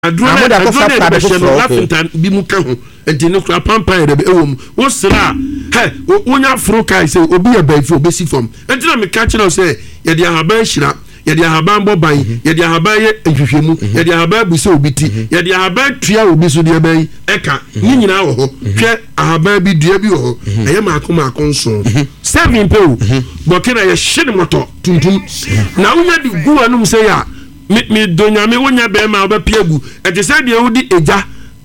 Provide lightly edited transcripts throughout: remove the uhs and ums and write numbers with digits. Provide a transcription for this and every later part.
adrona da fa pa be so lafintan bi mu ka ho enti no kra pampa yɛ de ewom wo sra he wonya fro kai se obi ya baifo obesi fam enti na me ka kyerɛ sɛ yɛ de ahaban hyira yɛ de ahaban boban yɛ de ahaban yɛ ehwehwemu yɛ de ahaban bu se obi ti yɛ de ahaban tua obi so de ban ɛka ni nyina wɔ ho hwɛ ahaban bi dua bi wɔ ho ɛyɛ maako nso 7 pew bɔkena yɛ hyɛ moto tuntum na wonya di gu anum sɛ ya me donya me wonya be ma obapia gu ete se de wodi eja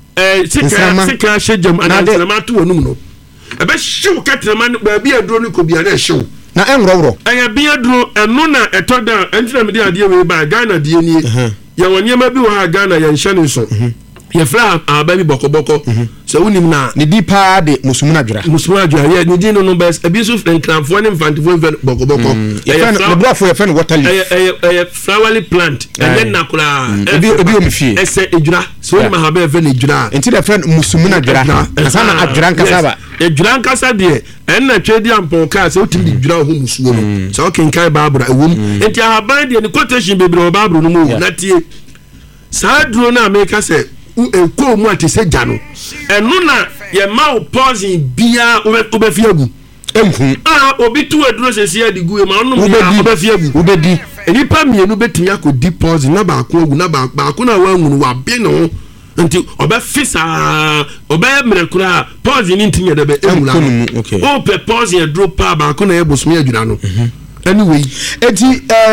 sika hyejam ananse ma to wonum no ebe hyew katrama ba bia duro ni ko bia na hyew na enwrowro aya bia duro eno na etoda entina me de ade we ba Ghana de nie ya wonyema bi wo ha Ghana ya nhye ne so ye fra aba bi bokoboko so wonim na ne di pa de musumuna dwara ye ne di no best abi so nkranfo ne mfantifo bokoboko ye brofo ye fen water leaf flowery plant and then nakura obi omfie ese ejura so wonim ha ba fe ne ejura enti de fen musumuna dwara sana adwara nkasa ba ejura nkasa de en na twedi ampon ka se otimi ejura ho musuo no so okenkai babura ewom enti ahaban de ne quotation bebre o babura no mu na tie sa duro na America se ko mu ati se jano enu na ye ma o pausing bia obefiagu enhu obi tu aduro sesi adigu e ma onu obefiagu obedi enipa mienu betimi akodi pausing na ba ko agu na ba ko na wa nwunu wa be no nti obefisa obemrekura pausing ni ntinye debe emula o pe pausing aduro pa ba ko na ye bosumi adwura no anyway eti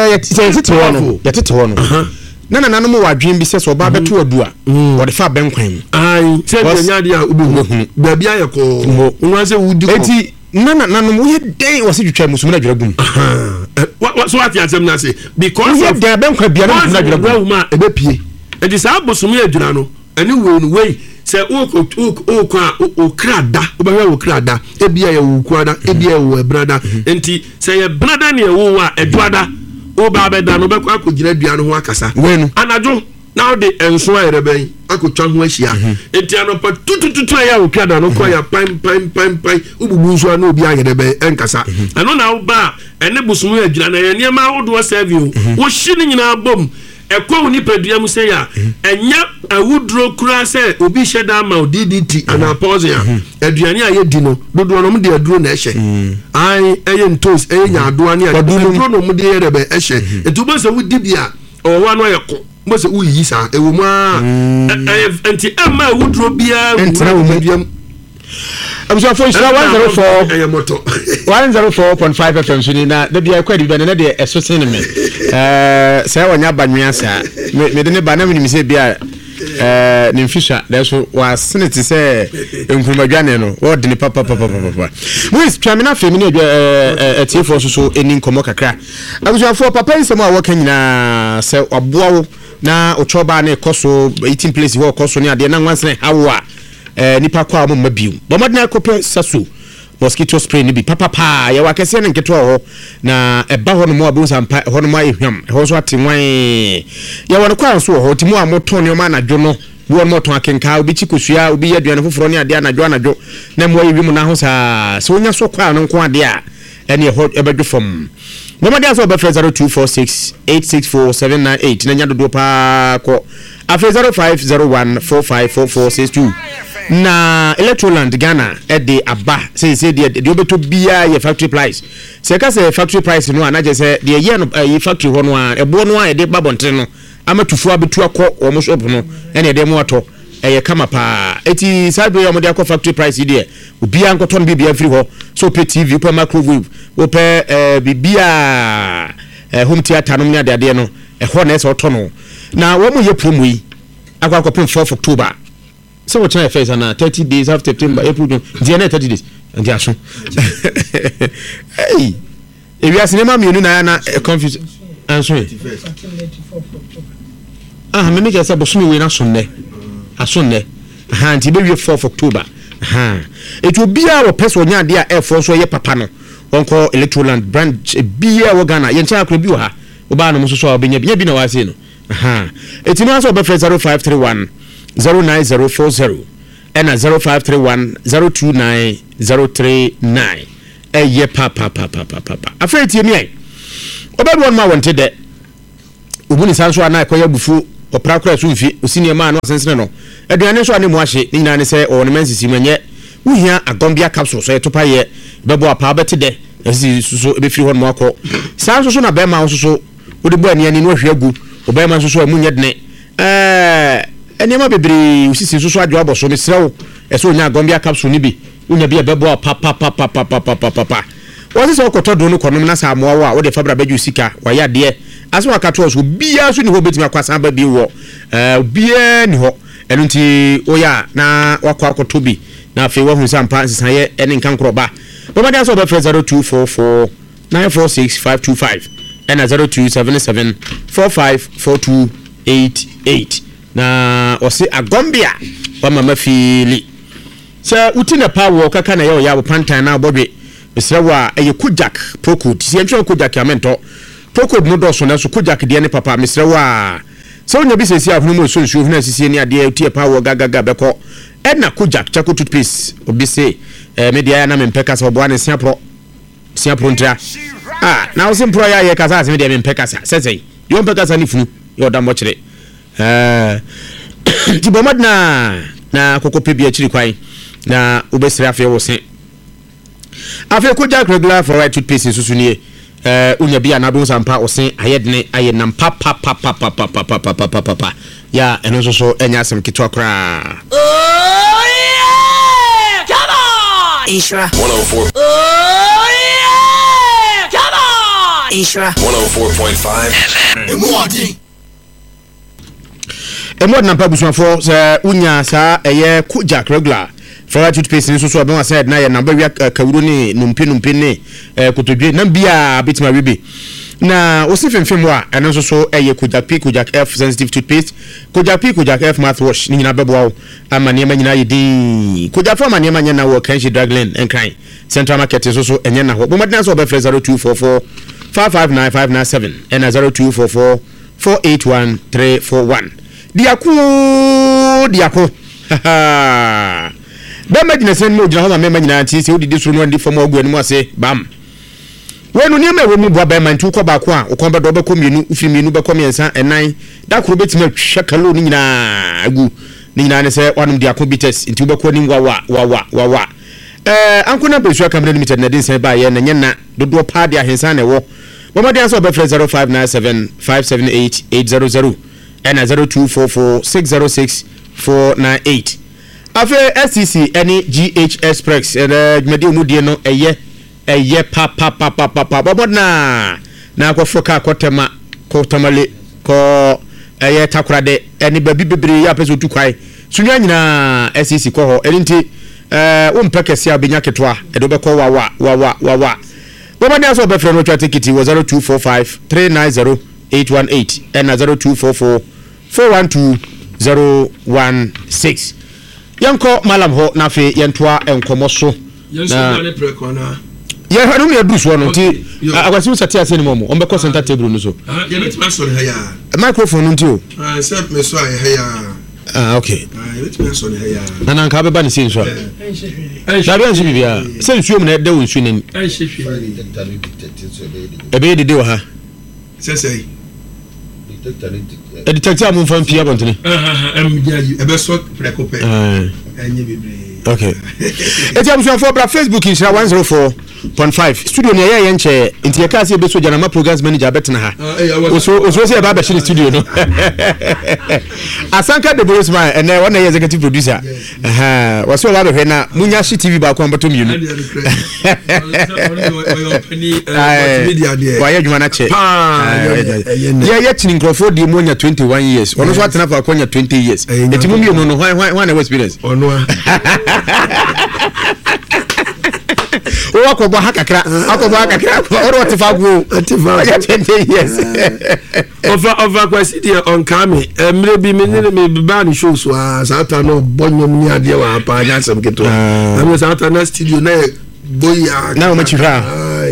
yetete wono na nanom wadwen bi sɛ oba beto adu a wode fa benkwan ai sɛ nya dia obi ba bia yɛ ko nwa sɛ wudi ko eti nanom wo yɛ den wo se twetwa musumuna dwara gum so what you say na say because of the benkwan bia na musumuna dwara gum ma ebepie eti sa bosumi adwura no ani wei sɛ o krada obahwa wo krada ebia yɛ wo kwada ebia wo ebrada enti sɛ yɛ brada ne wo a edwada o ba be da no be kwa akogina dua no ho akasa anajo now the enso ayereben akotwa ho ahia enti anopa tutututu ya o kwada no kwa ya pam ububu nso na obi ayereben enkasa ano na wo ba ene busumu agina na ye niam awodo serve wo hyi ni nyina bom ekwo ni padua mu se ya enya awudro kura se obi hyeda ma DDT ana pause ya aduane aye di no dodo no mde aduro na ehye ai eye ntos eye nya adoa ne aduro no mde yerebe ehye etubo se wudi bia owa no yeko mo se uyi sa ewo mu a enti ama awudro bia entra wo medium abusa for 104 104.5 FM suni na da bia kwadi bia na de esosen ne me sai wonya banwea sa me de ne ba na me se bia ne mfisha da so wa senate se enkurumadwane no wo de ne papa muis twamina femini etiefo so eni nkomo kakra abusa for papa nsem a wo ka nyina se oboawo na ochoba na ekoso 18 place wo ekoso ne ade na nwansene hawo a nipa kwa mo mabiu bomodna kope sasu mosquito spray ni bi papa ya wakese ne nketo ho na eba ho no mo abu sampa ho no ma ehwam ho so atenwan ya won kwa so ho timu a moton ne ma anadwo no won moton akenka obi chikosua obi yaduane foforo ne ade anadwo na mo ayi mu na ho sa so nya so kwa no nko ade a ene ho ebedwo fam bomodna so be 0246 864798 na nya dodo pa ko afi 0501454462 na Electroland Ghana de aba say de obeto bia ye factory price say ka say factory price no anaje say de ye no ye factory ho no a ebo no a de babontre no amatufu abetu akọ o mo shop no ene de mo ato ye kama pa eti sabe yo mo de akọ factory price de obia nkoto no bibia free ho so pe TV pe microwave o pe bibia home theater no ne de no ho na so to no na wo mo ye promo yi akọ 4 October so what time face na 30 days after September April June the 30 days and they aso hey if you are cinema me na confuse answer me make say bosumi we na sonne asonne nti be we 4 October it will be our person nya dia air force so ye papa no onko Electroland branch bia wo Ghana ye ncha akro bi wo ha wo ba no mo so obenya bi na wa say no it no so be 0531 09040 and 0531 029039 ye papa afraid tie me obedu on ma wanted de obuni sanso ana ekoya bufu opra kra so mfi osini ma no asensene no aduane so ane mo ahye ni nyina ne se o ne mansisi manye wuhia agombia capsule so etopa ye bebo apa beti de asi so be firi hon mo akọ san so na be ma so wode bo ani no hwe agu obe ma so amunye dene enema bebre usisi so adwo aboso mesrew eso nya agombia capsule ni bi unya bi bebo apa wọ́n sọ kọ́tọ́ dùn kọ́num na sa mọ́ wa wọ́n de fabra bẹ́jú sika wà yá díẹ̀ aso akato so bia so ni ho betimi akwasa ba bi wo bia ni ho enu nti oya na wakọ akoto bi na afi wo hu sampa nsisaye ene nkan kroba baba dia so be 0244 946525 and 0277 454288 na osi agombia ba mama fili se utina power kaka na ya pantan na bodwe Misrawa eye kujak prokod si entwe kujak amento prokod no doso na so kujak de ne papa misrawa so onya bi sesi ahunu mo so nsu huna sisi ni ade tie power gaga beko edna kujak chako toothpaste obi se media ya na mempeka sa obo ane siapro ntra na o simpro ya ye kasa media mempeka sa sesei yo mpeka sa ni funu yo da mo kire tibomad na kokope bi akiri kwai na obesira afi wo se afi kujak regular for right toothpaste susu ni unya bia na don sampa osen ayedne ayenam pa ya eno so enya asem kitwa kra oh yeah come on Ishra 104 oh yeah come on Ishra 104.5 Emod na pabusu for unya sa eye kujak regular for toothpaste so so be wa said na ye number wi kawuro ni numpi ne kotodwe na bia bitima wibi na osifemfem wa eno so eye kujak F sensitive toothpaste kujak F mouthwash ni nyina bebo amane ma nyina yedi kujak fa amane ma nyina wo kanshi dragland enkran central market so enye na ho bomodina so be 0244 559597 and 0244 481341 diako Bema jina sen mo jina ho mema nyina ti se odidi suru no ndi fom agu anu ase bam wonu ni ma wonu bua bema ntu ko ba ko a ukon be do be ko mienu ufiri mienu be ko miensa enan da kro betime hwe kalo ni nyina agu ni nyina ne se wanum dia combites ntu be ko ni wa ankuna besu akamre limited na din se ba ye na nyena dodo pa dia hensa na wo bomade aso be 0597 578 800 and 0244 606 498 afe SCC any GHS Prex jumadi omudie no eye pa babodna na ko foka kotema ko tamale ko eye takurade eni babi bebre ya peso tukwai sunya nyina SCC ko ho enti wo mpekese abenya ketwa edo be ko wa babodna aso be freno twa tikiti 0245 390 818 and 0244 412016 yanko malam ho na fe yentoa enkomo so na ne preko na ye hanu me adu so no ti akwasi usati ase ni momo ombe ko center table no so ye betima so ne ya microphone nti o se me so aye ya okay ye betima so ne ya na nka be ba ne sin so da be nsi bibia se nsuo mu na de wo nsuo ni ebe de wa ha se detector am fan pia bontene ebe so prekope enye bibre okay etiam so for bra Facebook in 104.5 studio ne ye nche ntie ka se be so jana ma programs manager betna ha oso se ba be shi studio no asanka de Borosman and one executive producer waso ba be na munya shi TV ba ko mbato mienu wa ye djuma na che ye chini nkrofo di monya 21 years ono so atena fa konya 20 years etimu mienu no why na experience ono o akobo hakakra oro tifagu atifa 20 years over kwasi dia on kame mre bi me ba ni show so sata no bonyom ni ade wa pa nya sam keto am sata na studio na boya na o machira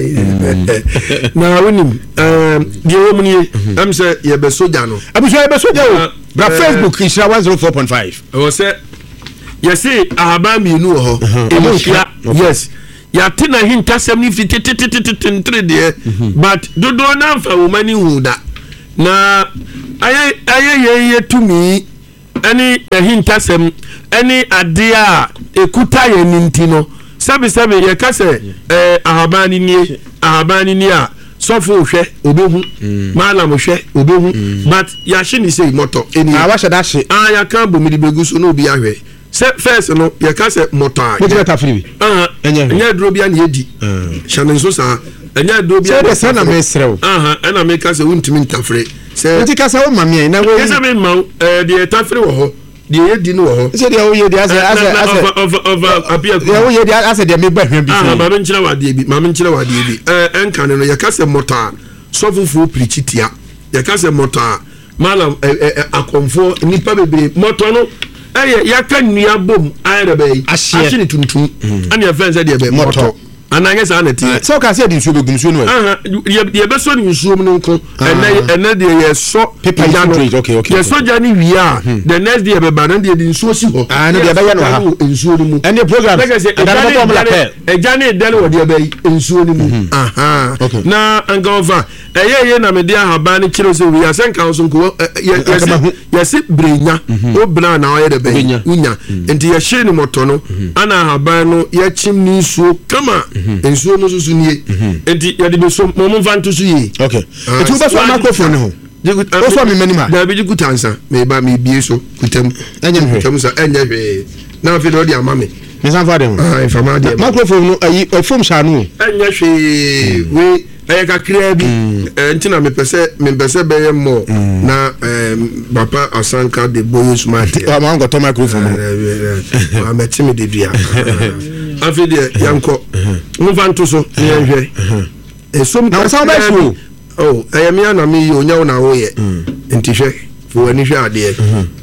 na wonim die wo mu ni am se ye be soja no abuso ye be soja o bra Facebook Ishra 104.5 o se ye see ahaba mi nu ho yes ya tina hinta 70 but dodo na fa wo mani hu da na ayɛ tumi ɛne ɛhintasɛm ɛne adeɛ a ekuta yɛ ninti no sabi yɛka sɛ ahaban ni a sɔfo hwɛ obehu malam hwɛ obehu but yɛahye ne sɛ mɔtɔ ɛni wahyɛ da hye yɛka bomidi begu so na obi ahwɛ sɛ first no yɛka sɛ mɔtɔ a ɛnyɛ duro bia ne yɛdi hyɛ ne nso saa ɛnyɛ duro bia sɛ na mesrɛ ɛna meka sɛ wontumi ntafere sɛ nti ka sɛ wo ma me na wo sɛ me ma deɛ tafere wɔ hɔ deɛ yɛdi no wɔ hɔ sɛ deɛ woyɛ deɛ asɛ deɛ meba hwɛ bi maame nkyerɛ wadeɛ bi ɛnka ne no yɛka sɛ mmɔtɔ a sɔfofoɔ pirikyi tia yɛka sɛ mmɔtɔ a malam akɔmfoɔ nnipa bebree mmɔtɔ no ɛyɛ yɛaka nnua bom ayɛ dɛ bɛyi ahye ne tuntum ɛne yɛfrɛ sɛ deɛ bɛ mmɔtɔ ananyɛ saa na tie sɛ woka sɛ yɛde nsuo bɛgu nsuo no yɛbɛsɔ ne nsuo mu no nko ɛnɛ deɛ yɛsɔ gya no yɛsɔ gya no wie a the next day yɛbɛba no deɛ de nsuo si hɔ yɛbɛyɛ no ha nsuo no mu ɛne program ɛgya ne ɛdɛ no wɔ deɛ bɛyi nsuo no mu na anka wɔfa ɛyɛ na mede ahaban no kyerɛ sɛ wie asɛ nka wo so nko yɛse berenya wobena na ɔyɛ dɛ bɛyi wonya nti yɛhyee ne mmɔtɔ no ana ahaban no yɛkyim ne nsuo kama nsuo no susu nie enti yɛde beso mo mfa nto so yie okay etu ba so microphone ho o so me manima da bi kutansa me ba me bie so kutam kutam sa enye hwe na afi do de ama me san fa de ho fama de microphone no ayi fom sha no enye hwe we ayi kakra bi ntina me pese be ye mo na papa asanka de boyo smart ma ngo to microphone ma metimi de dua afi de yanko mo vanto so ye hwe esom na sa ba so ayamia na me yo nya na wo ye enti hwe fo ani hwe ade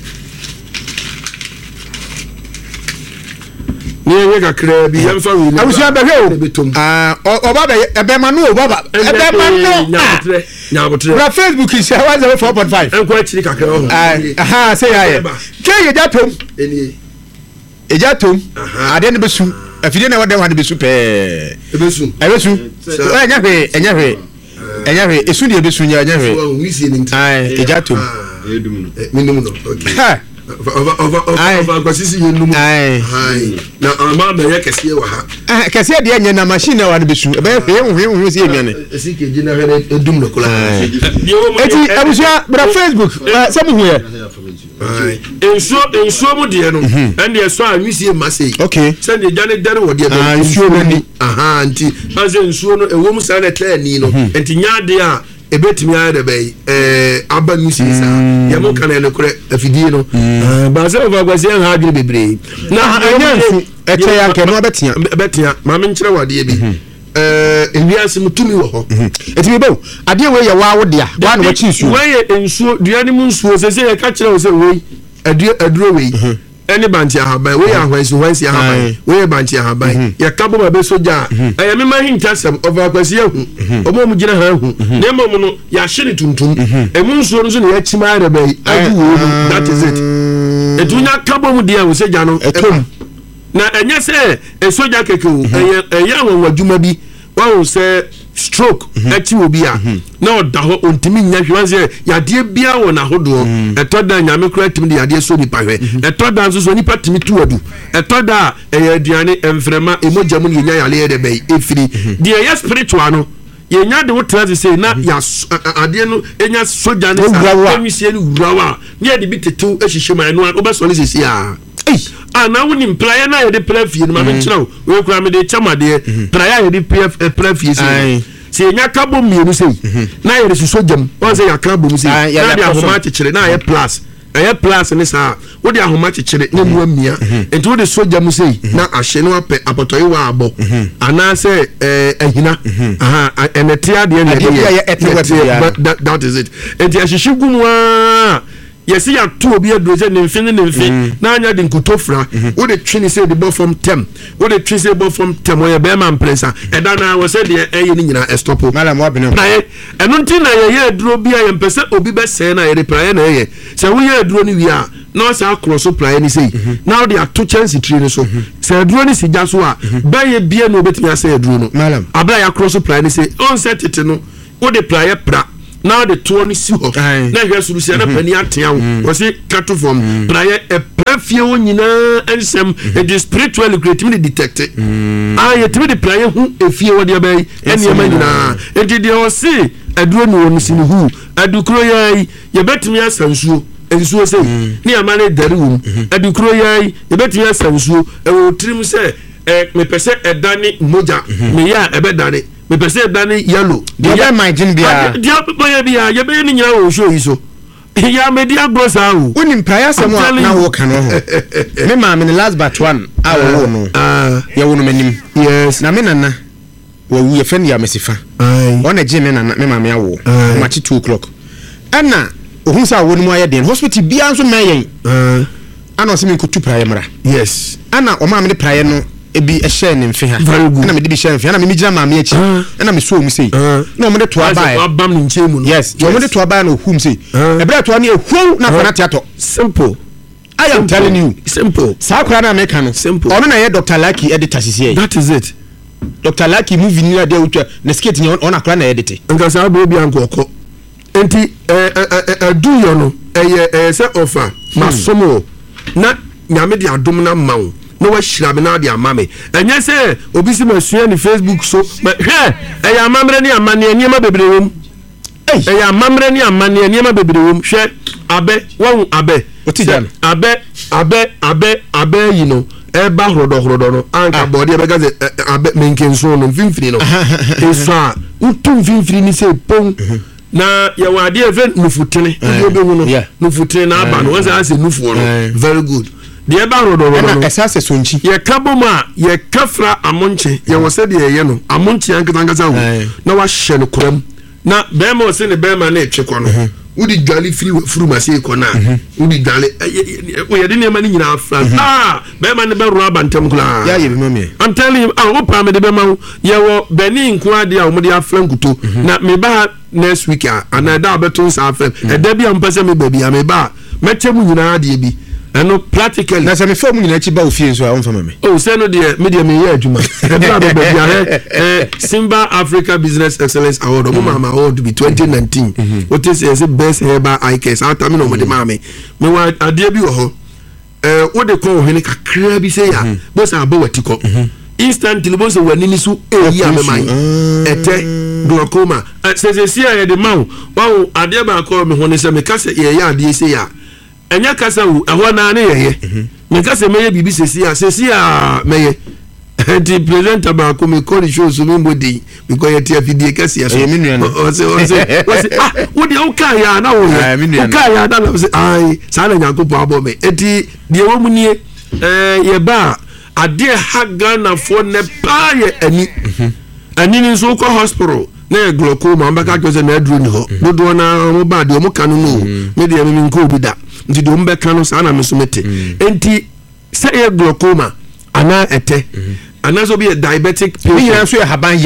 ni ye kakra bi yamfa wi na abusia be hwe oba be ebe ma no baba ebe ma no nyabotre na Facebook is 104.5 enko achiri kakra ho aha say ya ke ye jatom eni ejatom ade ne besu afide na wode wa de besu pe ebesu enya hwe esu de besu nya enya hwe ejatom minimum okay ova kwasisi yenum na ama be ye kese wa ha kese de enya na machine wa de besu be hwe si enya ne esike gina hwe edum no kula eti abusia bra Facebook samu hwe ensuo mu de no ende eso a wisie masei okay send de jane dare wo de be ensuo no ni nti aze ensuo no ewo mu sa na tani no enti nyaade a ebetimi ayede bey aba musisa ya mo kan ele kure afidie no ba se over kwase ha adwene bebre na anyansu eche ya nke no betia ma me nkyere wade bi ewiase mutumi wo ho etimi bo ade we ye wa wo de a wa na wachi nsuo we ye ensuo duane mu nsuo se ya ka kire wo se we aduro we any banti ahaban we ya hwansi ahaban we banti ahaban ya kabo ba be soja ya me ma hintasem over kwasi ahu omo mu gina ha hu na mom no ya hye tuntum emu nsuo no so na ya chima da bai adu wo that is it etunya kabo mu dia wo soja no etom na enye se soja kekewu eya won wadwuma bi wa se stroke ati obi a na odaho ontimi nya hwanse yade bia wo na hodo etoda nyame kura timi de yade so nipa hwe etoda nso so nipa timi tuadu etoda aduane emfrema emoja mu nya yale de bai efiri de ya spiritual no ye nya de wotra say na ya ade no enya soja ne sa emisie ni wurawa ne de bi tetu ehihye man no obeso ne sisi a na woni mplaya na ye de plafie no ma me kyerɛ we kura me de chamade playa ye de plafie se nya kabo mienu sei na ye suso jam won se ya kabo mu sei na de ahoma kyekere na ye plus ne sa wo de ahoma kyekere na mu amia enti wo de soja mu sei na ahye no apɛ apotoyi wa abo ana se ahina enetia de ne that is it enti ahyehyɛ gumwa yesi ya to obi adroje ne mfin na anya de nkutofra wo de twini say the ball from tem wo de twini say ball from tem wo ye be man pressa e da na wo say de eye ni nyina estopo madam wa beno na eno nti na ye adro bi a yempese obi be se na ye de praye na ye se wo ye adro ni wi a na sa cross praye ni say na wo de ato chance tree ni so se adro ni si jaso a ba ye bia no obetimi ase adro no madam abla ya cross praye ni say on set it no wo de praye pra na de toɔ no si hɔ na hwɛ soro sia na pani atea wo wɔse kato fam praeɛ ɛpra fie wo nyinaa nsɛm ɛde spiritually creative de detect yɛtumi de praeɛ ho efie wɔde abɛyi ɛnneɛma nyinaa enti deɛ ɔse aduro ne wɔ no si ne hu adukuro yɛi yɛbɛtumi asa nsuo sɛ ne ama ne dare wom adukuro yɛi yɛbɛtumi asa nsuo ɛwɔ tirim sɛ mepɛ sɛ ɛdane mogya meyɛ a ɛbɛdane mepɛ sɛ ɛdane yellow deɛ imagine bia yɛbɛyɛ ne nyinaa wɔ show yi so ya medi agro saa wo wonim prayer sɛm na wo ka no ho me maame ne last but one a wo no yɛ wo no manim yes na me nana wo wu yɛfɛ ne ya mesifa ɔna gye me nana me maame awo ma chi 2 o'clock ɛna ohun sa wo no mu ayɛ den hospital bia nso na yɛn ana ɔsɛ me nkotu prayer mra yes ana o maame ne prayer no ebi ehye ne mfe ha na me de bi hye mfe na me gina maame achi na me so mu sei na o me de to aba abam ne nchemu no yes o me de to aba na ohum sei ebra to na ehum na fana teato simple I am telling you simple sa kwara na make no simple ono na ye Dr. Lucky editor sisi that is it Dr. Lucky movie ni na utwa na skate ni ona kwara na edit nka sa bo bia nkoko enti adu yo no eye se offer masomo na nyame de adom na mawo no wa hyira me na de amame enye se obi si masua ni Facebook so hwe eya amamre ni amane niema bebrewom eya amamre ni amane niema bebrewom hwe abe won abe otijan abe you know eba hrodo no anka body ebe gaze abe menkenso no mfimfiri no eso utum mfimfiri ni se pon na ya wade event nufutene obi hu no nufutene na aba no wasa ase nufuo no very good de eba hrodo no esase sonchi ye kaboma ye kafra amonche ye wose de ye no amonche ankatangasa ho na wa hye no koram na bema wose ne bema na etwekọ no udi dwale furu mase ko na udi dwale o ye de ne ma ni nyina afra bema ne be ro abantam kula ya ye bi mami I'm telling you o pa me de bema ye wo beni nko ade a o mo de afra nkuto na me ba next week ana da beton sa afra e da bia mpese me ba bia me ba metemu nyina ade bi eno practically na se me fo mu nyina chi ba ofie so a won fa mame oh say no de media me ye adwuma e bra be bia Simba Africa Business Excellence Award o mama award be 2019 what is best herbal eye care out me no mo de mame me wa ade bi wo ho wo de ko hene kakra bi say ya bo sa abo watiko instantly bo so wani ni so eyi ameman ete glaucoma se sia ye de mawo wa ade ba ko me ho ne se me ka se ye ya ade se ya enya kasa wu ehwo na ne yeye me kasa meye bibi sesi a meye the presenter ba ko me call show so me body because ye tia fidie kasa ya so o se wo de o ka ya na wo o ka ya da na se ai sa na nyakopo abo me eti de wo mu nie ye ba ade haga na fo ne pa ye ani ni so ko hospital na glaucoma mbaka kose na aduru ni ho dodo na mo ba de mo kanu no me de me nko bi da nti do mbeka no sa na me so mete enti se ye glaucoma ana ete ana so be diabetic patient ni so ye haban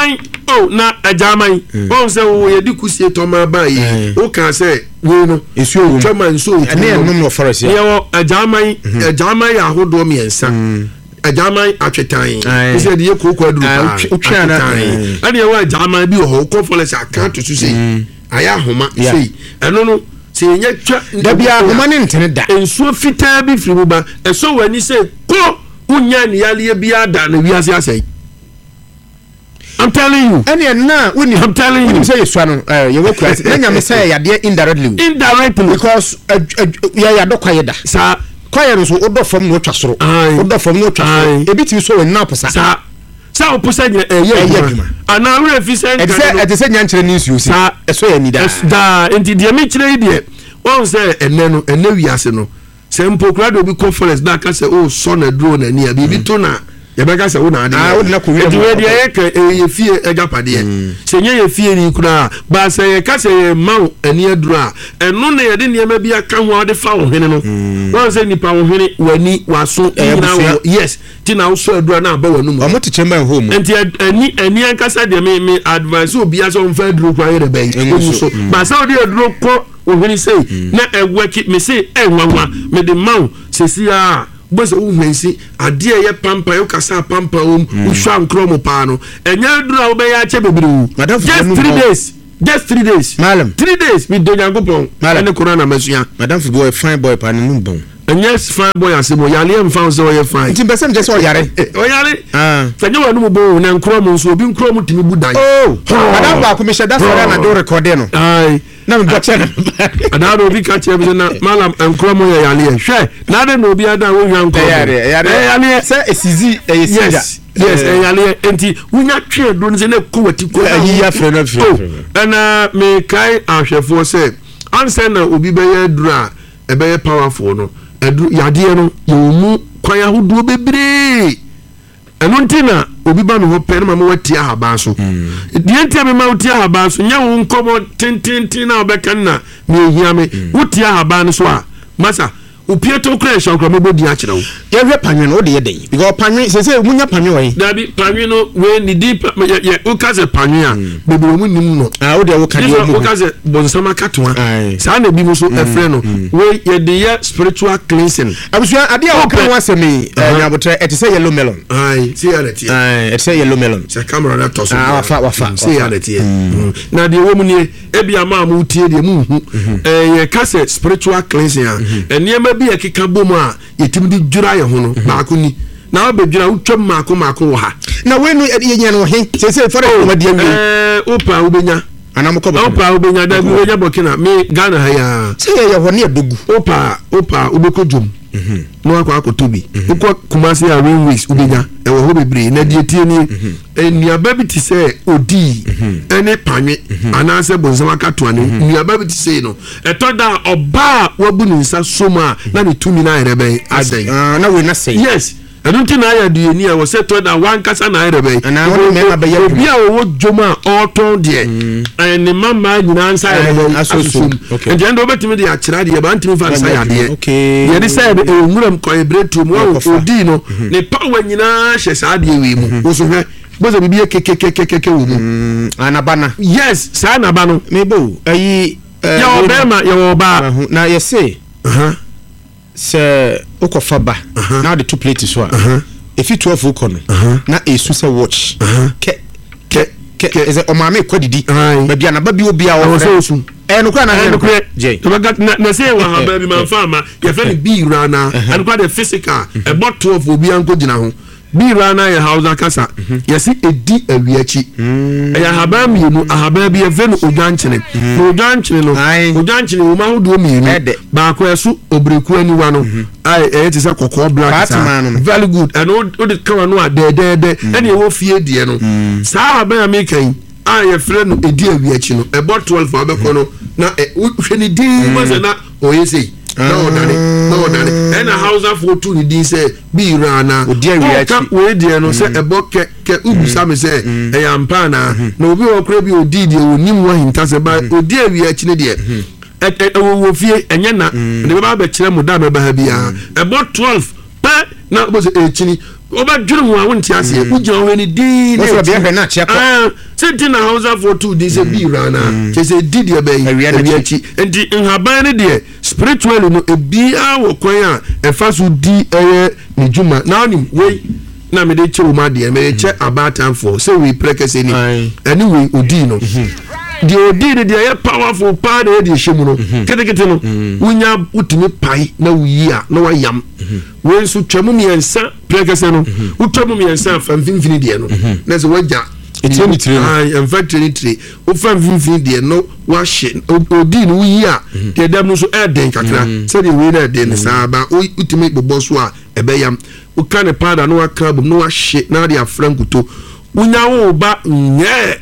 na ajaman won se wo ye dikusie to ma ba yi o kan se we no esu owo twama nso o ene enum no forest ye wo ajaman ya hodo miensa ajaman atwetan ise de ye kokko aduru pa atwetan ane wa ajaman bi ho ko forest account to say aya homa say eno no se nya twa da bia homa ne ntene da ensuo fitaa bi firi buba eso wani say ko unya ni yale bia da na wiase asai I'm telling you. I'm telling you. Say you no you work right. Nya me say ya de indirectly because ya do kwayeda. Sa kwayeda so odo fam no twa soro. Odo fam no twa soro. Ebiti so wani na posa. Sa oposa nya ye. Ana we fi say nkan. Ete say nya nkyere ni nsuo si. Eso ya ni da. Da enti de me kyere de. Won say ene wiase no. Se mpokura do bi conference da ka say oh so na duro na ni abi bi to na yabaka se wo na ade wo na ko wi de ye ka ye fie agapade se nye ye fie ni kura ba se ye ka se ye maw ani aduru a eno na ye de niam bia ka ho ade fa wo hene no won se nipa wo hene wani waso ina wo yes ti na wo so aduru na aba wanu mu omo te chamber home enti ani ankasa de me advice obi aso mfa aduru kwa ye de bai so ba sa odi aduru ko wo hene sei na ewaki me sei enwanwa me de maw sesi a boso umensi ade ye pampa yo kasa pampa wo hwa nkro mo pa no enya dura wo be ya che bebiru just 3 days just 3 days malam 3 days mi do Nyankopon ene corona masua madam Figo a fine boy pa no bon yes fine boy asemo yale em fa so ye fine nti besem je so yare fanye wanu mo bo na nkro mo so obi nkro mo timi budan madam ba ko me sheda sore na do record no ai na me do che na adado obi ka che bi na malam nkro mo ye yale hwe na de no obi ada wo hwan nkro yale se esizi esija yes yale enti wunya twe do nse na ko wati ko ayi ya fre na ana me kai ahwefo se anse na obi be ye dura e be powerful no edu yade no yomu kwaya hodo bebre eno ntina obi ba me ho pe na ma wati ahaba so die ntia me ma wati ahaba so nya wo nkomo tintintin na obeka na me hia me wati ahaba no so a masa upieto kra shankra me bodi a kire wo ye hwe panwen wo de ye den because panwen se munya panwen wo yi dabi panwen no we ni deep ye o kaze panwen a bebre mu nim no wo de wo ka de mu o kaze bonsama katwa sa na bi mu so efre no we ye de ye spiritual cleansing abusua ade a wo kan wasemi nyabotre et say yellow melon see ya that et say yellow melon se camera na toso wafa see ya that na de wo mu ni ebia ma mu tie de mu hu ye kaze spiritual cleansing eniema bi ekeka bomu a yetim di djura ye ho no maako ni na obedjura utwam maako wo ha na we no ye no he se for ko madi awi opa ubenya anamko ba opa ubenya da bi wenya bokina me Ghana ha ya se ye ho ne adogu opa ubekojum no akotobi ukọ Kumasi a railways ubenya e wo ho bebre na die tie ni eniaba bi ti se odi ene panwe anase bonsama katoa ne eniaba bi ti se no etoda oba wabu ni nsa soma na ne tumi na erebe asai na we na say yes enu ti na ya die ni a wo se toda wan kasa na erebe na won me ba ya obi a wo djoma oton de eni mama nyina nsa erebe asusum ende ndo betimi de akira de ba ntimi fa nsa ya de ye de say enwuram ko ebretu mu odi no ne power nyina hye sa de wi mu wo so hwe bozo bibi kekekekeke wo mu anabana yes sa anabano mebo ayi ya obema ya oba na ye say se okofa ba na the two plates so if you 12 ukono na esu se watch ke is it o ma me kwadidi ba bia na ba bi obi a wo so no kwa na je to na say wa ha ba bi man fama ye fe ni bi rana and kwa the physical a bottle of obi anko gina ho bi rana ye hausa kasa yesi edi awiachi ya haba mienu ahaba bi evenu ojanchene no ma hodo mienu ba ko esu obreku aniwa no ai ti se kokko black very good and o de kawa no adede ene e wo fie die no sa haba ya mekan ye frɛ no edi awiachi no e bot 12 fa beko no na hwe ni di ma se na oyese na odane ena hausa for two ni din say bi rana odi awiachi we die no say ebo ke ubusa me say e yampa na obi okra bi odi die onim wa hinta se ba odi awiachi ne die wo fie enye na ne ba kire mu da me ba ha bia ebo 12 pe na bo se echini oba dwuru ho a wonti ase ugye ho ni din ne so bia hwe na chia ko senti na hausa for two din say bi rana che say didi e ba awiachi enti nhaban ne die spiritually no ebia wo kwan a efaso di ni juma na onim we na me de chewo ma de me che about time for say we prekese ni anyway odi no the odi de dey powerful pa de dey shemu no ketekete no wunya utimi pai na wuyi a na wayam we nso twemu miensa prekese no utwemu miensa fa mfimfini de no na se waja etiri en fait trinity o fa mfimfini de no wa hye odi no wuyi a de dem no so den kakra se de we na den sa ba utimi bobo so a ebeyam o kan ne pada no aka bom no wa hye na de afrankuto wunya wo ba nye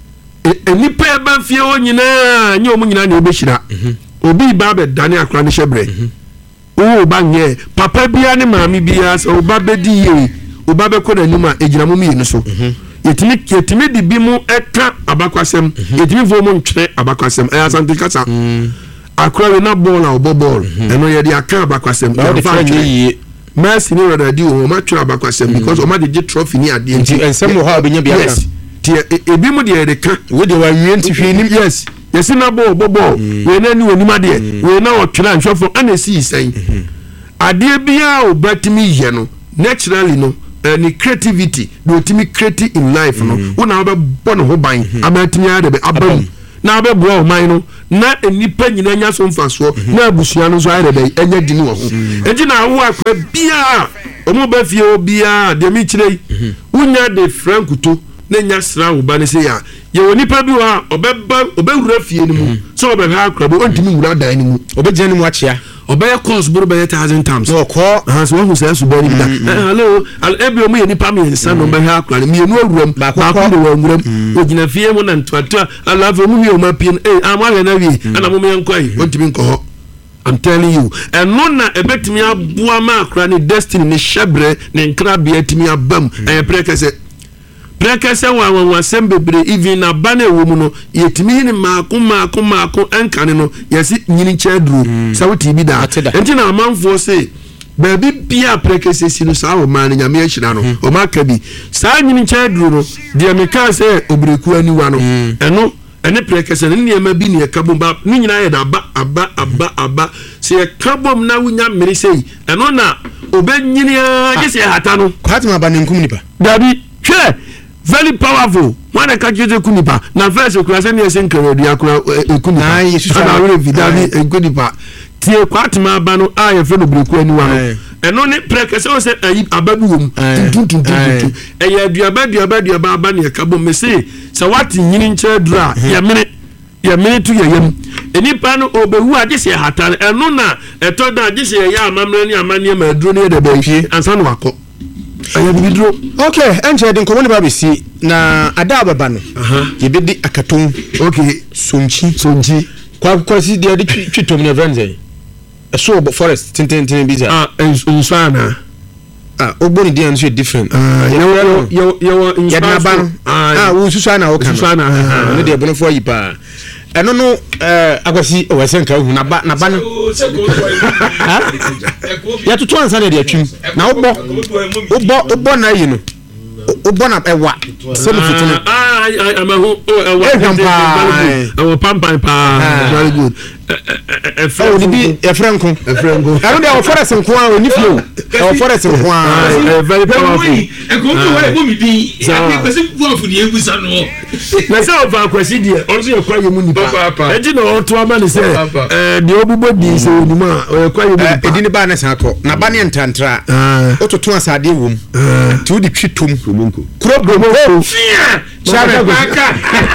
enipa ba fie o nyina nye o mu nyina na obehira obi ba be dane akra ne hyebre o ba nye papa bia ne maami bia so ba bedi ye o ba be ko na nima ejina mu mi so yetimi di bi mu eka abakwasem yetimi vo mu ntwe abakwasem asante kasa akra we na ball na oboball eno ye di aka abakwasem na fa ye Mercy ni rather di o ma twa abakwasem because o ma de trophy ni ade nti ensem ho ha obenya bia ti ebi mu de ka we de wa wie nti hwe nim yes yesi na bobo we na ni onim ade we na otwera nhwefo ana si sen ade bia o batimi ye no naturally no any creativity do timi create in life no una ba bo no ho ban abatimi ade be abam na abɛboa ɔman no na nipa nyina nya so mfasoɔ na abusua no nso ayɛ dɛ ɛnyɛ di ne wɔ ho enti na awo akwa bia ɔmo ba fie obia de mi kyerɛ wonya de frankuto na nya sra wo ba ne se ya ye woni pa bi wa obewura fie ne mu so obehwa akrabo ontimi wura dan ne mu obegye ne mu akyea obeye course buru be 1000 times no ko so who say so bari da hello ebi omo ye nipa me nsa no behwa akrabo me enu awuram ba ko de wa nwuram ogina fie mu na ntoato alafu mu wi o ma pie amahwe na wi ana mo me nkwai ontimi nkɔ I'm telling you and no na ebetimi aboa ma akra ne destiny ne shebre ne nkrabia timi abam prekese wa sembebre even na bana ewo no yetimi ni maako enkane no yesi nyini chedru sa woti bi da enti na amanfo se baby bia prekese si no sa wo man nyame ahira no o maka bi sa nyini chedru no de meka se obreku aniwa no eno ene prekese ne niema bi ne kabomba ni nyina ye da aba se kabom na wunya mmiri sei eno na obenyini agese hata no kwatima ba ne nkum nipa dabi hwe very powerful when I catch you kunipa na first okurase ne ese nkere dia kura kunipa na yesu na wele vidavi kunipa tie kwatima ba no a ye fe no breku aniwa no eno ne prekese o se ayi ababi wom tuntun eya aduaba aba ne kabo mese se wati nyini nche dura ya mene tu yeyam enipa no obehu agese hatan eno na etoda agese ya amamre ne amane ma aduro ne de ba fie ansa no akọ ayabidro okay enje de nkomo ne ba besi na ada baba no yebedi akaton okay sonchi kwa si de twitom ne venze eso forest tintin biza insana ogboni dia nso different yo insana wo susana o kan ne de bono fo yipa eno no akwasi o wese nka hu na ba no ya tutu ansa na de atwim na obo na yi no obo na ewa se no fitino amahu ewa pampa very good efrenko anu de o forest nko a oni fio o forest nko a very powerful enko wale bo mi din akwesi buafu ni ebusa no na se o fa akwesi die onso ye kwaye mu nipa eji na o to ama ne se de obubo di se oni ma o kwaye mu nipa edi ne ba na san akọ na ba ne ntantra o toton asade wom ti o di twitom kuro bromo fia shabe aka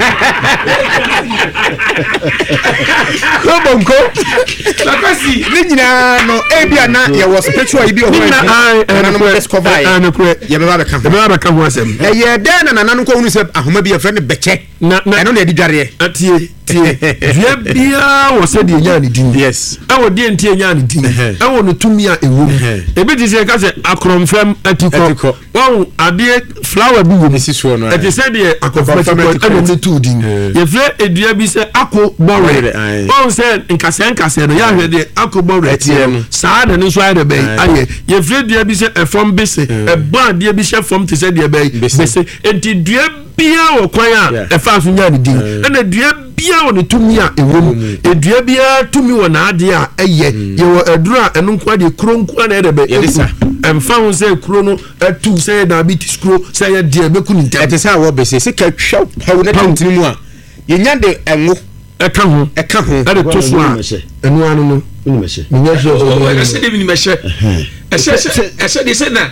bonko akwesi ni nyina no ebia na ye was spiritual ibi o na no discover ye be ba ka ho asem ye de na nanu ko hunu se ahoma bi ye friend beche eno na edi dware tie dua bia wo se de nya ne din yes awo de ntie nya ne din awo no tumi a ewo ebi ti se ka se akromfam atiko won ade flower bi wo ni sisuo no ati se de akofam eno ne tu din ye fle edua bi se akobore won se nkase no ya hwe de akobore tie no saa de no so ayɛ be aye ye fle dua bi se efom bese eba de bi se fom ti se de be bese enti dua bia wo kwan a efa so nya ne din na dua bia wo ne tumi a ewo edua bia tumi wo na ade a eye ye wo adura eno nkwa de kronku na ede be emfa ho se kro no atu se diabetes kro se ye de be ku ni ntem ete sa wo bese se ka twa pawo na tantini mu a ye nya de enwo eka ho ade to so a enu anu no ni meshe ese de ni meshe ese de se na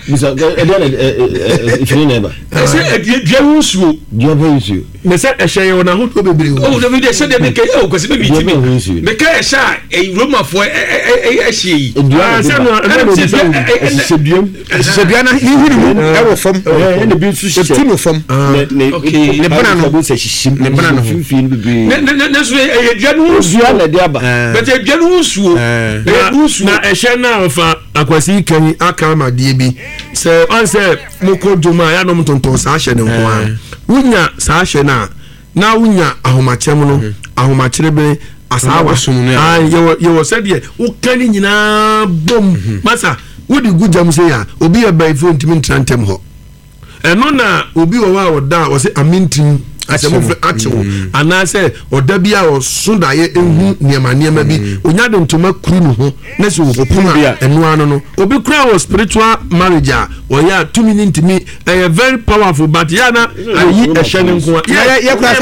ifini neba ese dua hunsuo me se ehye ye na ho to bebre o de video ese de me ke o kwese be mi ti me ka ehya e roma fo ehye yi se no se dua na hihiri mu e wo fom ne bi su shi tinu fom okay ne bana no bo se shishim ne bana no fifin bibi ne so e dua no hunsuo na de aba but e dua no hunsuo na ehye na fa akwasi kan aka ma die bi se on se moko duma ya no mtonto sa hye ne nko a wunya sa hye na wunya ahomachem no ahomachirebe asawa ye wo se de wo kani nyina bom masa wodi gujam se ya obi e bai fo ntimi ntrantem ho eno na obi wo wa woda wo se amintim asɛmofrɛ akyewo anaasɛ ɔda bi a ɔso daeɛ ɛhu nneɛma bi onya de ntoma kuru ne ho na sɛ wɔkɔpom a ɛnoa no obi kora wɔ spiritual marriage a ɔyɛ a tumi ne ntimi ɛyɛ very powerful but yɛ na ayi ɛhyɛ ne nko a yɛkora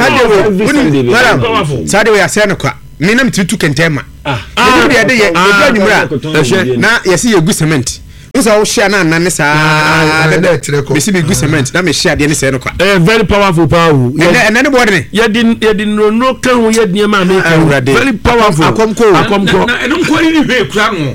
saa de wɔ yɛasɛ no kwa menam tiri tu kɛntɛn ma deɛ de yɛ ɛdu anwummerɛ a na yɛsɛ yɛgu cement nsa wo share na nane saa besi bi gu cement na me share de ne se no kwa very powerful power and ne board ne ye no kan ho ye de ma me very powerful akomko na enum ko ni hwe kura no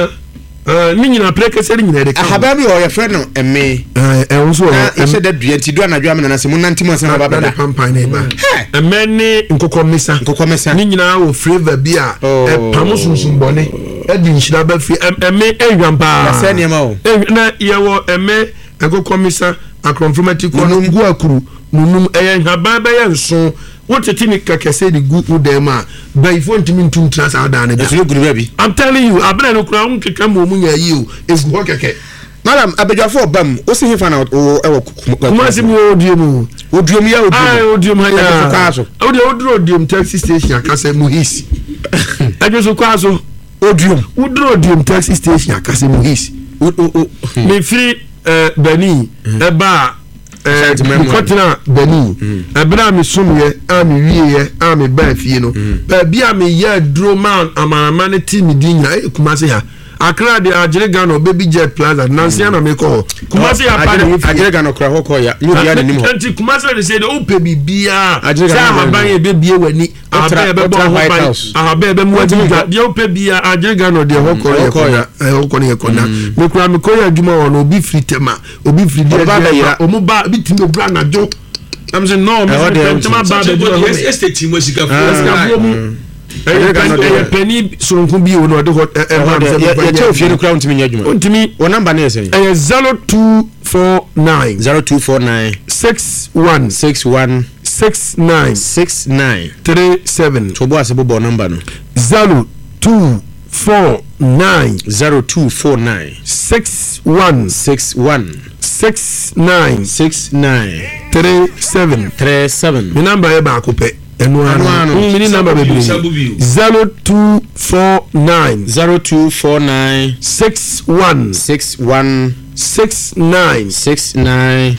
ni nyina prekese ni nyina de kan ahaba bi o ye friend no emme ehun so e se da dua nti dua na dua me na se mu nantim ase na baba da pampan na ba emme ni nkokomesa ni nyina wo flavor bi a pamusunsun bone edi nhyira ba fi emme ehwampa na se niam o na ye wo emme nkokomesa akronfromatic nungu akuru nunum eye nhaba ba ye nso wotete ni kakese di gu udem a baifo ntimi ntum trans ada na bi guru bi I'm telling you abena no kura un keka mo mu nya yi o egu ho keke madam abedwafo obam o se hefa na o ewo kuma se mu odiem ya odiem ha ya odiem taxi station akase mu his ajoso kwaso odiem taxi station akase mu his me free bani eba mukotena bani ebra me somye ami wiye ami ba fie no ba bia me ye dro man amama ne ti mi dinya kumase ha akra de agire Ghana baby jet plaza nansia na me ko kumase ya pa agire Ghana kra ho ko ya no bia nim ho anti kumase de say de o pe bibia sa ma ban ye bebie wani aba be bo ho ban aba be mu adi de o pe bia agire Ghana de ho ko ye ko ya ho ko ne ko na me kura me ko ya adwuma won obi free tema obi free de o mu ba bi timi bra na jo am say no me tema ba de estate team was sikafo penny sonku bi o no de hot ye che ofie no kra untimi nya adwuma untimi wo number na yesen 0249 61 69 37 to bo ase bo number no 0249 61 67 mi number e ba akopɛ enu mini number baby 0249 61 69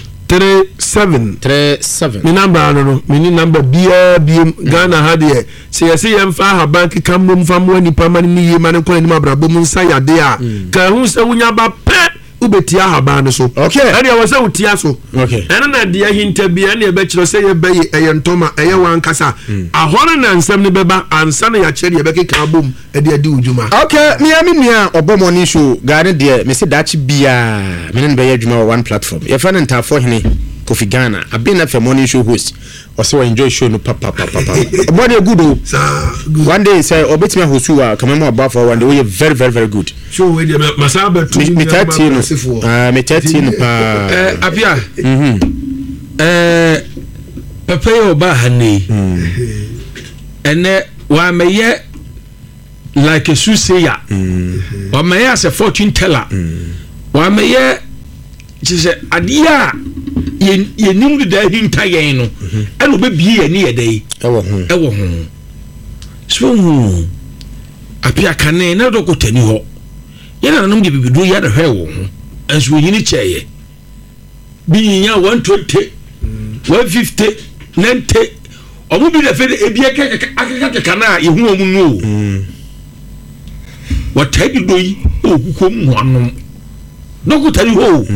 37 mi number no mini number bia Ghana ha de se yesi yemfa ha bank kamom famo nipa mani mi ye mani ko ni mabrabo mu nsa yade a ka hu se wunya ba pe ubetia haba no so okay ene wose utia so okay ene na de hinta bia ne be kiro se ye be ye ntoma eye wan kasa ahore na nsam ne beba ansa na ya kire ye be keka bom ede ade ujuma okay mi nia obo morning show gane de me se dachi bia me ne be ye adwuma one platform ye fa ne ntafo hene Kofi Ghana abin na for morning show host or so enjoy show no papa body good o one day say obetimi host wa come more about for one day we very very very good show we dey masaba to me 13 pa apia papa yo ba hane ene wa meye like a suseya wa meye as a fortune teller wa meye jise adia ye nim de hinta yen no e no be bie ye ne ye dai e wo ho so apia kane na do ko tani ho ye na nam de bibidu ya de hwe wo ho enso yini cheye bi nya 120 150 90 omu bi de fe e bie akaka kana ye hu omu no wa tadi doyi o kukom ho anom no ko tani ho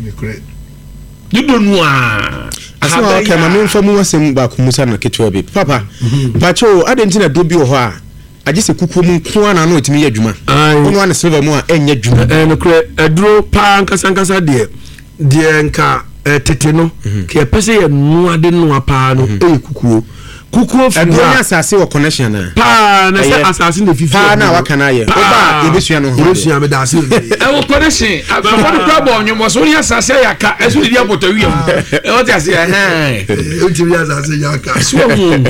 dido noa asa okay ma me mfa mu wasem ba ko musa na ketwa bi papa pacho adentina do bi ho a age se kuku mu ko na no etimi ya dwuma ono ana silver mu a enya dwuma no kre eduro pa nkasa de nka tete no ke pese ye no ade no pa no kukuo adoni asase wo connection na pa na se asase na fifi pa na waka na ye oba ebesua no ebesua me da se e wo connection abafo ko bo onyomo so ni asase ya ka esu di apoto wiem e wo ti ase o ti wi asase ya ka so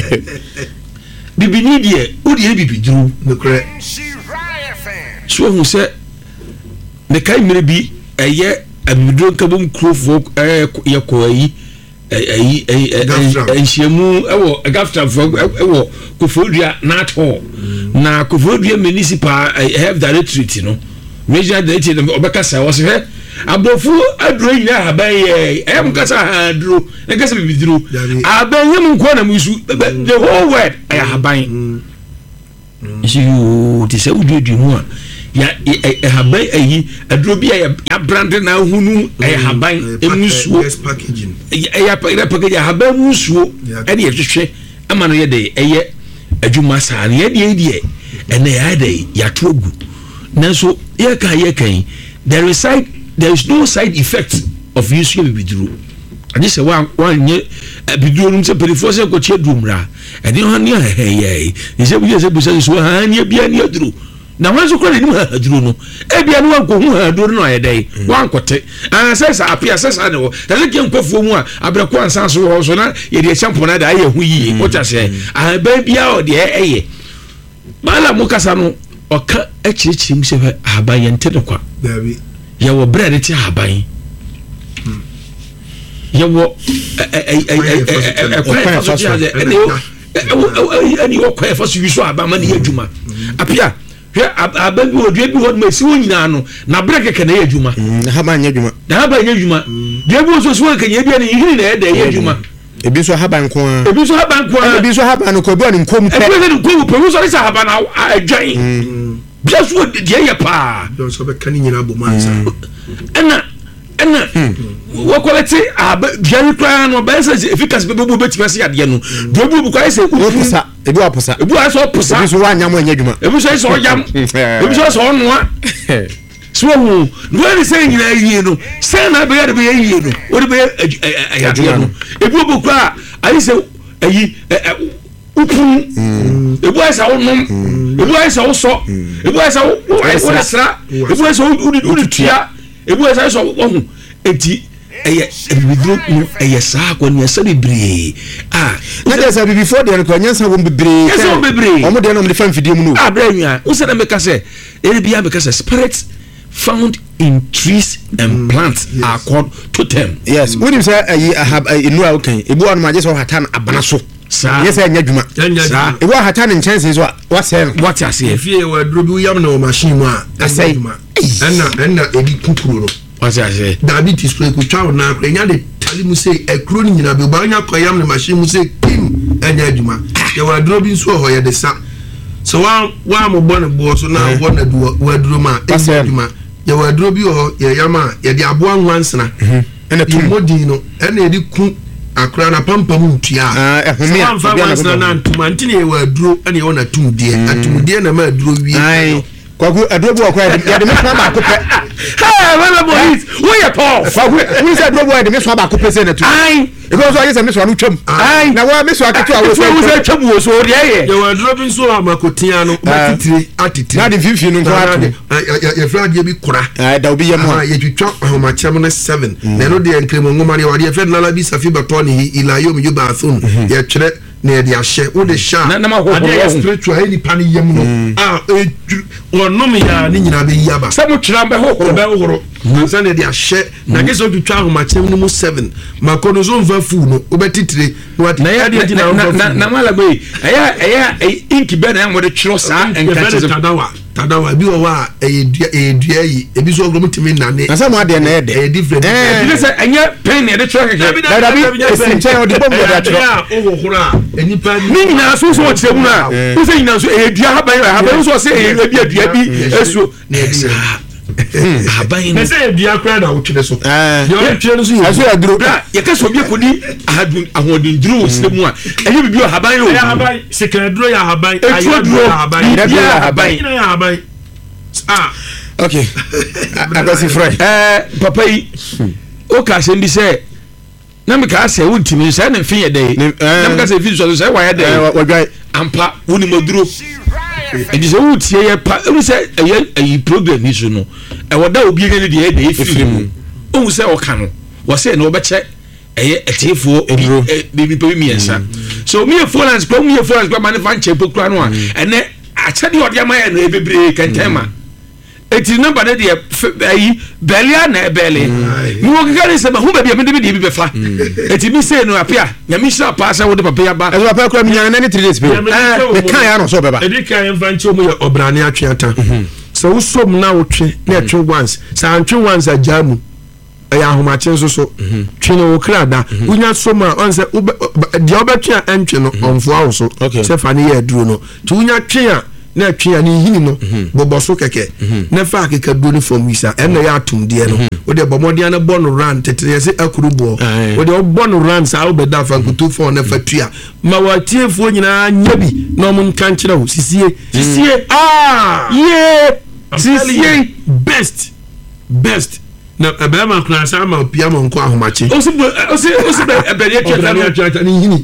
bibi ni die o die bibi duru no kre so hu se ne kai mere bi eye amidro kabum krofo ye ko yi nhyiamu ɛwɔ gaftrafo ɛwɔ Kofodua Nat Hall na Kofodua municipal health directorate no regional directorate no ɔbɛkasa wɔ sɛ abɔfo aduro nyina haban yɛ ɛyɛ mu kasa aduro na kasa bibiduro aban yɛ mu nkɔ na mu su the whole world ɛyɛ haban nsi yoo te sɛ woduadu mu a ya haban ayi aduro bi a abrande na hunu ɛyɛ haban emu suo ɛyɛ package haban mu suo ɛne yɛhwehwɛ ama no yɛ de ɛyɛ adwuma saa ne yɛ deɛ ɛnɛ yɛ de yɛato agu nanso yɛ kan there is no side effect of using bibiduro ade sɛ wanyɛ bibiduro no sɛ perifo sɛ kɔkyɛ dumra ɛne hɔ ne ahɛyɛ ɛsɛ bi sɛ busa so ha ne bia ne aduro na wɔn nso kɔ ne nim ha aduro no ebia no wankɔ hu ha aduro no ayɛ dɛ wankɔte sɛ sa apia sɛ sa ne wɔ ɛsɛ kɛ nkɔfuo mu a abrɛkɔ ansan so wɔ so na yɛde ɛhyɛmpo na da ayɛ hu yie wɔta sɛ ahaban bia ɔde ɛyɛ mala mo kasa no ɔka akyirikyiri mu sɛ ahaban yɛ nte no kwa yɛwɔ brɛ de te ahaban yɛwɔ ɛkwan fa so kyerɛ ɛne wɔkwan fa so wi so ahaban ma ne yɛ adwuma apia hwɛ ahaban bi wɔ dua bi hɔ no masi wɔ nyinaa no na brɛ kɛkɛ na yɛ adwuma ahaban nyɛ adwuma dua bi wɔ so wɔ kɛnyɛ bia ne yihiri na ɛda yɛ adwuma ebi nso ahaban ko a ebi nso ahaban no ko ebi wɔ ne nkom pɛ ebi wɔ ne nkom pɛ ebi nso ɔde sɛ ahaban adwan bia so deɛ yɛ paa so bɛka ne nyinaa bɔ mansa ɛna wɔkɔlɛte ahaban koraa no ɔbɛyɛ sɛ efficacy bɛbɛbu bɛtumi ase adeɛ no deɛ obi bu kɔyɛ sɛ woposa ebi waposa ebi wɔ sɛ ɔposa ebi nso wanyam ɛnyɛ adwuma ebi nso sɛ ɔyam ebi nso sɛ ɔnoa so wɔn wɔn sɛ nyinaa yie no sɛ na bɛyɛ de bɛyɛ yie no wɔde bɛyɛ ayadeɛ no ebi wɔ bu koraa ayi sɛ ayi upun ebu ayɛ sɛ wonom ebu ayɛ sɛ wosɔ ebu ayɛ sɛ wodesra ebu ayɛ sɛ wodetua ebu ayɛ sɛ wohu enti ɛyɛ bibiduro no ɛyɛ saa akɔne ɛsɛ bebree na deɛ sɛ bibifoɔ deɛ no kɔ nyansa wɔm bebree ɔmo deɛ no ɔmde fa mfidie mu no berɛ nwia wo sɛ dɛ meka sɛ ɛne bia meka sɛ spirits found in trees and plants are called totem. Yes, wonim sɛ inu a wokan ebu anu ma je sɛ hata na abana so yes anya dwuma ebu hata ne nkyɛnse so wasɛ no what you say fie wa duro bi yam na machine mu a asɛ ɛna ebi kukuru no what you say diabetes play ku twa na anya de tali mu sɛ ekuro ni nyina be ba anya kɔ yam na machine mu sɛ kim anya dwuma ya wa duro bi nso hɔ ya de sa so wa mo bɔ ne bo so na bɔ na wa duro ma anya dwuma ya wa duro bi hɔ ya yam a ya de aboa nwansena ɛna tumodi no ɛna edi ku akra na pampam ntua ehome a bia na ntuma ntine ye wa duro ɛna ye wona tumdie atumdie na ma duro wie kwaku aduro bu akwa ya de me fa ba ko pɛ wala boys wo ye Paul wo se aduro bu ya de me fa ba ko pɛ se na tu ebe so aye se me so anu twam na wa me so aketu a wo se twam wo so de ye ye wa duro bi nso amakotia no matitire atitire na de fifi no nko ato ye fra de bi kura da obi ye mo ye twitwa ahomachem no 7 na no de enkremo ngoma ne wa de fe na la bi safi bato ne ilayom yuba athun ye twere na ye de ahye wo de sha na ma ho spiritual any pan yem no onom ya ni nyina be yi aba sɛ mo twira be ho nsa na de ahye na ke so twitwa ahomachem no mu 7 makono so mfa fu no obetitire na ya de na mala boy ɛyɛ ink be na mo de twiro saa enka tadawa bi wa edua yi ebi so ogro mutimi nane na sɛ mo ade na yɛ different bi sɛ ɛnyɛ pen na de twiro keke da bi esinkyɛn odi bom da twiro ohohora enipa ni nyina so so wɔkyerɛ mu na wo sɛ nyina so edua haban so sɛ ebi adua bi esuo haban no sɛ edua kra na wo twere so yo twere no so aso aduro yɛ ka so obi kodi ahoɔden duro wɔ sɛ mu a ɛyɛ bibi haban yo haban sekra duro ya haban ayo duro ya haban okay akasi fry papa yi o ka sɛ ndi sɛ na me ka sɛ wontimi sɛ na mfe yɛ dɛ na me ka sɛ fi so sɛ wa yɛ dɛ wadwai ampa woni maduro ɛdi sɛ wotie yɛ pa ɛwu sɛ ɛyɛ program yi so no ɛwɔ da obi yɛ ne deɛ ɛda efiri mu owu sɛ ɔka no wɔsɛ na wɔbɛkyɛ ɛyɛ ɛteefoɔ bibi pa miɛnsa so mi yɛ foreigns pa ma ne fa nkyɛn pokura no a ɛnɛ akyɛde ɔde ama yɛ no bebree kɛntɛn ma eti number de ayi belia na bele mi wo kika se ma hu ba bia me de bi be fa eti mi say no apia na mi sha pa sa wo de papa ya ba e papa kura mi nyana na 3 days be e kan ya no so be ba e di kan en fa nche mu ye obrane atweata so wo som na wo twe na etwe once sa antwe once ajamu e ya homache nso so twe no wo krada unya som a on se de obetwe a entwe no onfo awo so se fa ne ye duro no tu unya twe a na twa ni hini no boboso keke na fa keke do ni from visa en na ya atum de no wo de bomode na bon run tetere se akurubo wo de bon run sa wo beda fa kutu fo na fa tua ma wa tiefo nyina nya bi na mo nkan kire wo sisie sisie best na abema kuna sama pia mo nko ahomache osi ebele twa ni hini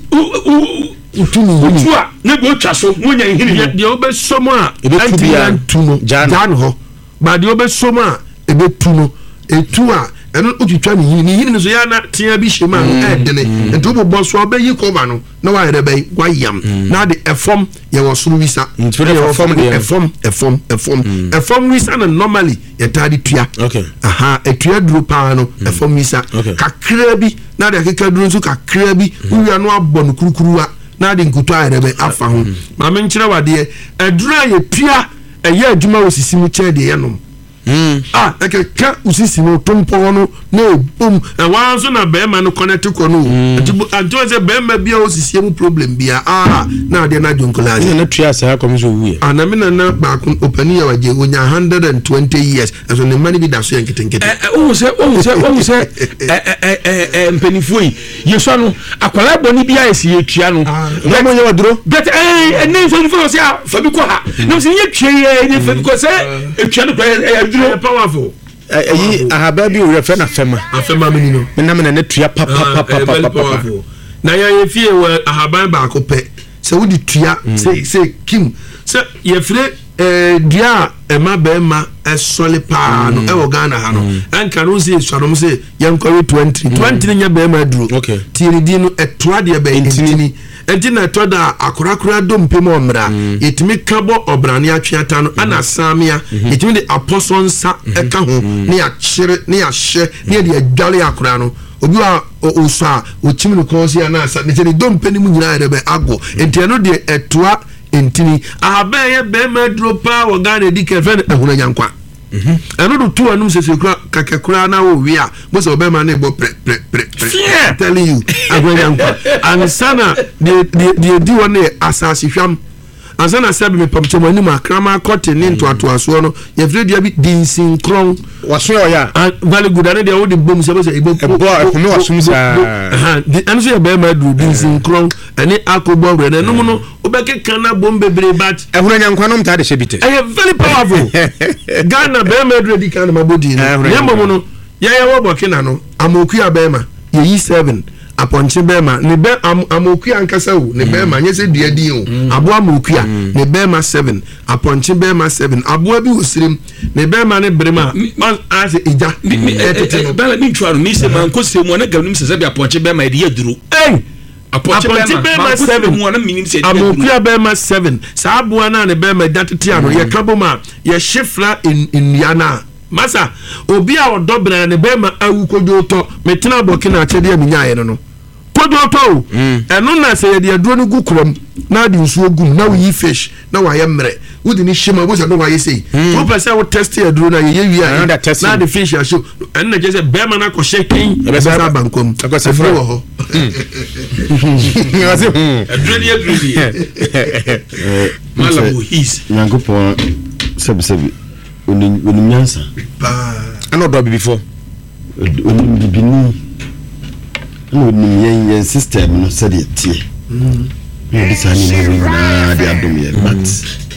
utua na go twa so munya hini de obesomo a ebetu tuno jan ho ba de obesomo a ebetu etu a eno utwitwa ni hini so ya na tia bi shema edene ento bobo so obeyi cover no na wa rebe gwayam na de efom ye wo suru visa efom visa na normally ye tadi tua etua duro pa no efom visa kakra bi na de kakra duro so kakra bi uwia no abon kurukuruwa na de nkuto arebe afa ho ma me nkire wade edura ye tua eye adwuma osisi mu che de ye no ka usisi no tompo no no boom and one so na be ma no connect ko no anto say be ma bia osisi mu problem bia na de na jonkola na tua sa ko so wu na me na ba ko opani ya waje onya 120 years so ne mani bi da so yanketenkete o se mpenifo yi yeso no akwala boni bia esi etua no na mo ye waduro but ne so fo se fa bi ko ha no se ye tue ye ne fa bi ko se etua no powerful ayi ahaba bi o refer na afema meni no me na tua papa na ya ye fie we ahaba ba ko pe se wo di tua se kim se ye fire dia ema be ma esole pa no e wo Ghana ha no anka no se swadom se ye nkore 20 nya be ma duro tiri di no etoa de be intini enti na toda akorakora dompe mo mra etimi kabo obrane atweata no ana samia etimi de aposonsa eka ho ne ya kyere ne ya hye ne de adwale akora no obi a osa ochimi no konsi ana sa ne de dompe ni mu nyina de be ago enti no de etoa entini ahaban ye be ma dropa wo Ghana dike fe ehuna nyankwa eno do tu anum sesekura kakekura na wo wi a mo se obema na ebo pre telling you agwenyankwa ansana de di wona asasi hwam ansana sabi me pamchemo anim akrama cotton into atoaso no ye fre dia bi dinsin kron waso ya vale gudane de wo de bom se ebo me wasum sa anso ye be ma du dinsin kron ani akobo bre na no no obeke kana bom bebre bat ehuna nyankwa no mta de shebite very powerful Ghana be ma du di kana mabodi no yambo no ye wo bokina no amoku ya be ma ye 7 aponche bema ne be amoku ankasa wo ne bema nyese duadi o abo amoku ne bema 7 aponche bema 7 abo bi osirim ne bema ne brema ase ija bela mi twaro mi se man ko se mu na gavnim se be aponche bema e de yaduru aponche bema 7 mu na minim se amoku bema 7 sa abo na ne bema datete ano ye kaboma ye shifra in yana masa obi a odobra ne bema awu kojoto metina bokina achede aminyaye no kojoto eno na se ye de aduro no gukrom na de nsuo gum na wi fish na wa ye mre wudi ni shima bo se no wa ye sei o pese wo test ye aduro na ye wi a na de fish asho en na je se bema na ko shekin e be sa bankom se fro wo ho aduro ni aduro malabu his nyankopon sebi onim nyansa ana do before onim bibini ana onim yen system no said it tie e di sani na de adom ye but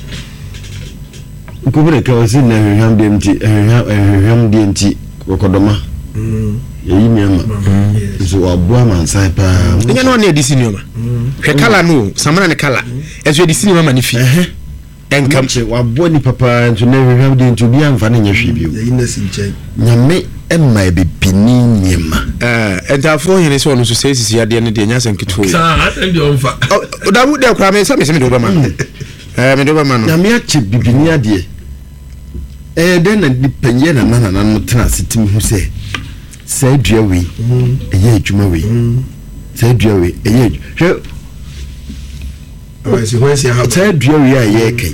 ko bre ka osi na hwam de mti hwam de mti kokodoma ye yimiama so aboa mansan pa nya no na edisi ni oma hwe kala no samana ne kala eso edisi ni mama ni fi enkam wabo ni papa nto na hwehwam de nto bia mfa na nya hwe bio nyame emma e bibini nyema entafo hene so no so sesisi ade ne de nya sanketo sa ande onfa odawu de kwa me se me de obama me de obama no nyame ache bibini ade den na dipanye na nana no tena sitim hu sɛ dua we ɛyɛ adwuma we sɛ dua we ɛyɛ hwɛ sɛ dua we a yɛ kan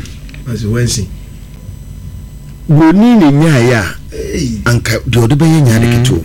woni ne nyaaya anka de ode bɛyɛ nyaade keto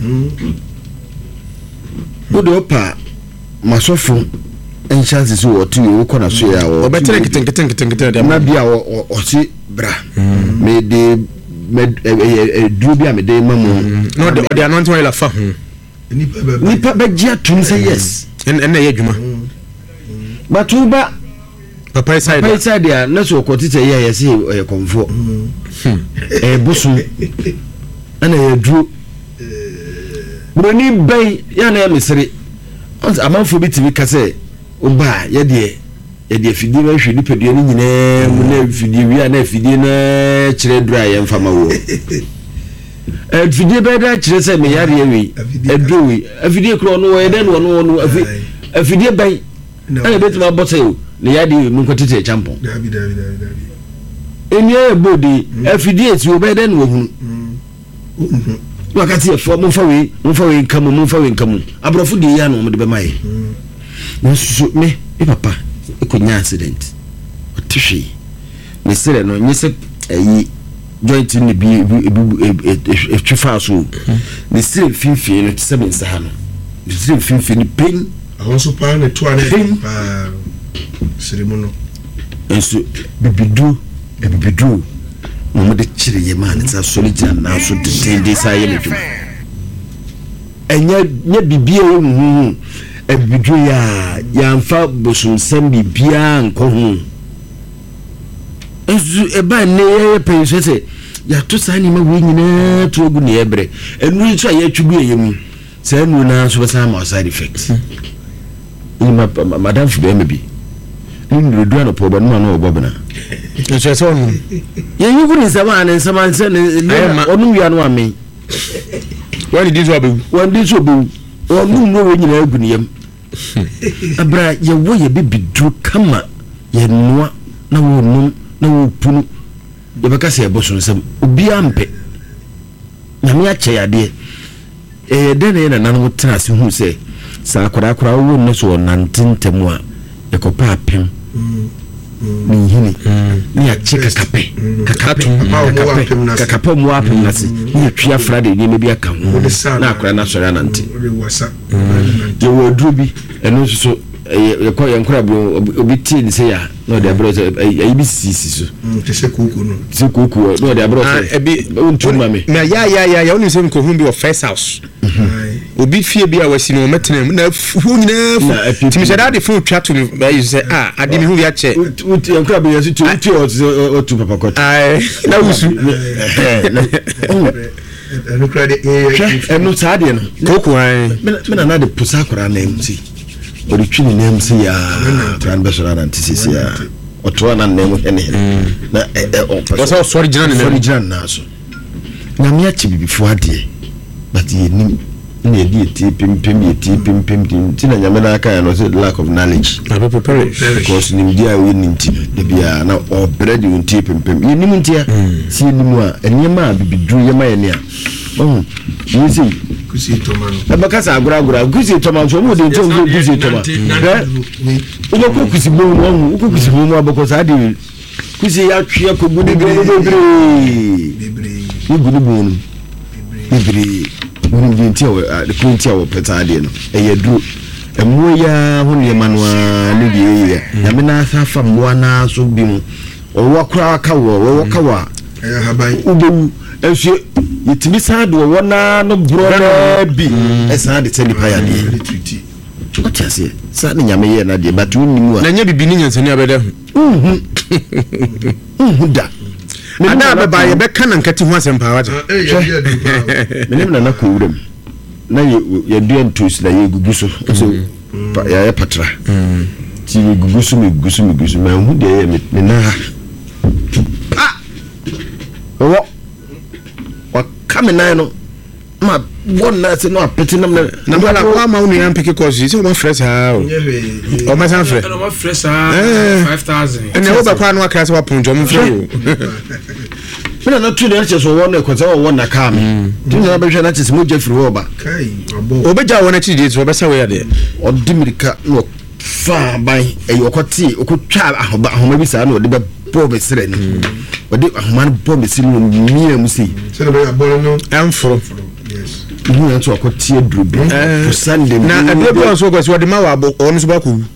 wo de opa masofo enchance so wo tu wo kɔ na so ya wo obetere keten de na bia wo ɔsi bra me de duro bi a me de mamu no de anointing oil afa ho nipa ba gia tun say yes en na yɛ adwuma batuba papa side ya na so ko tete ya yɛ se konfo busu ana yɛ duro broni bai ya na ya mesere amanfo bi timi ka sɛ oba yɛ de fidie ba hwedi pedua ni nyina mu na fidie wi na fidie na kyerɛ dura yɛ mfama wo fidie ba da kyerɛ sɛ me yare wi aduro wi fidie kro no yɛ den no fidie bai ana betima bɔsɛ o ne yade mu nkotete champon dabi eni e bodi fidie ti oba den wo hunu wakati efo mo fa we nkamu abrofo de ya no mo de be mai no so me papa ekonya accident otihwe me sere no nyese ayi joint ni bi twifa so me sere finfin no tse me sa no me sere finfin ni pain awonso pa na to ana pa sere mo no enso bibidu mo de chire ye man tsa solid na so de sa ye medum enya nya bibie hu ebidu ya mfa bosum sem bibia nko hu enso eba ne ye pense se ya to sa ni ma we nyina to ogu ne ebre enu nso ya twubu ye mu sa enu na so sa ma side effects madam fi be mebi ni do na po ba no na obobna nso se onu ye yugu ni sama ne sama se ne onu wi anu ame wani di so abewu onu no we nyina agu ne yam abra ye wo ye bibidu kama ye noa na wo num na wo punu ye beka se eboso nsam obi ampe na me ache yade den na nanu tena se hu se sa akora wo ne so nantentemu a ye kopa apem ni hini ni acheka kakape mu apem nase ni atwa frade ni mebi aka ho na akora na sori anante ye wo duro bi eno so ye ko ye nkora bi obi ti ni se ya no de abro ayi bi sisi so te se kuku no de abro so ebi untu mame na ya oni se nko hu bi of first house obi fie bi a wasi no metena na hu nyina timi se da de fu twa to ba yi se ade mi hu ya che uti nkora bi yesu tu papa ko na wusu eno krade eno saade no koku me na de pusa akora na emti ori twini na emsi ya tran besora na ntisisi ya otoa na nemu ene na wasa so original na so na me achi bibifo ade but ye nim na ye di pim tina nyame na aka no say lack of knowledge na prepare because nim dia we nim ti de bia na obredi unti pim ye nim ntia si nim a enyema bibidu ye ma ye ne a you see kusi tomano abaka sa agura kusi tomano so mo de nto kusi tomano ugo kusi bo abako sa de kusi ya twa ko gudu bebre woni ntia o de kuntia o petade no eyedu emu ya honu ye manwa ne die ye ya me na afa mwa na so bi mu owo kra aka wo kawa haban ubewu enso yitimi sade wo na no brother bi esa de tani pa ya de what you say sa ne nyame ye na de but woni mu a na nya bibi ni nyansani abeda da ada baba ye be kana nkati ho asempa waje menem na ko wuram na ye duen tus na ye gugu so so ya patra ti gugu so me ma hu de ye me na wa kamena no ma bona se no apeti na bala kwa ma unu ya mpeke kosi se o ma fresh ha o ma san fresh no ma fresh 5000 ene wo ba kwa no aka se wa ponjo mo fresh na na tu na kyes wo na kwasa wo na ka me tin na behwe na kyes mo jefri wo ba kai abo obeja wo na kyidi so obesa we ya de odimirika no fa ban okoti okotwa ahoma bi sa na odi be bo be sere ni odi ahoma no bo be sere no mia mu sei se na be aboro no amfro yes ni na to akoti aduru bi to sande na ade bi so go so odi ma wa bo onu so ba ku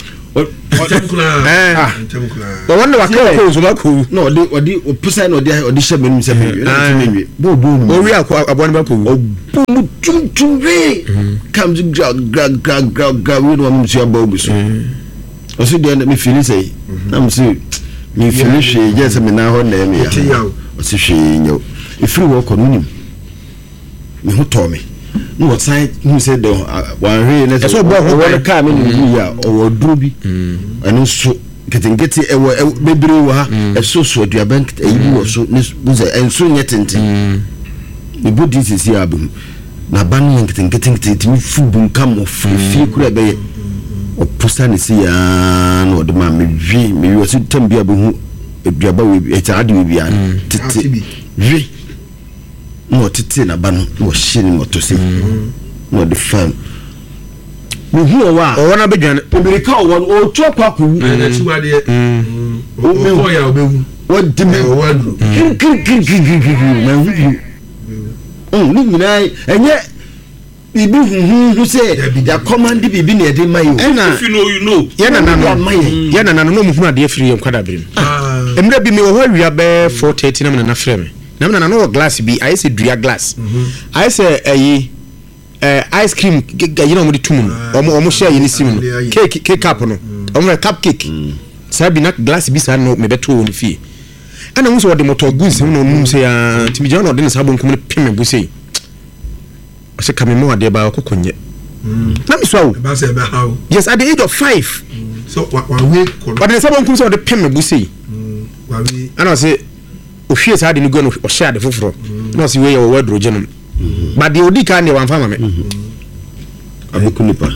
But wonder what goes about cool. No, the person or the shaman said, "Boo, we are one about boom, comes grab, Monsieur Bobus. I said, let me finish. I'm saying, me finish, yes, I mean, now on them. I say, if you walk on him, who told me. No side who said one really so about come in here or druby and also getting a baby a so to your bank a you so and soon yet the good this is here na banning getting to food come of free could be or postan is here no the man me was to be able to be about a child will be no tete na ba no shiri moto se no the farm no hu wa o wana bedwan obirika o to kwaku na chiwade o ya obewu o dime o wadru na hu ni mina enye bibi hu se ya command bibi na de mayo if you know you know ye na no mu hu ade afiri yem kwada birim emre bi me wo hwa be 4:30 na frame na na no glass bi I say dua glass I say ice cream you know mo di tum omo share yi ni sim cake cup no omo cupcake sabi na glass bi sa no me beto woni fie ana mo so de motor goods no num say ya timi jana de sabo nkum ne peme bu say o se kame mo ade ba kokonye na me so ba say be how yes at the age of 5 so wa we ko but de sabo nkum so de peme bu say wa we ana say o hwie sa de ni go no o share de foforo na si we ye wo wadro je no but the odi kan de wan fa ma me abukunipa